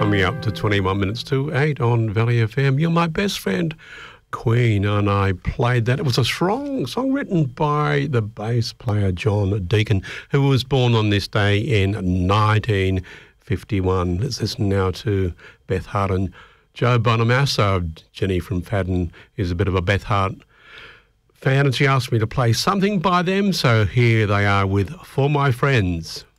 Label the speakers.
Speaker 1: Coming up to 21 minutes to 8 on Valley FM. You're My Best Friend, Queen, and I played that. It was a strong song written by the bass player John Deacon, who was born on this day in 1951. Let's listen now to Beth Hart and Joe Bonamassa. Jenny from Fadden is a bit of a Beth Hart fan, and she asked me to play something by them, so here they are with For My Friends.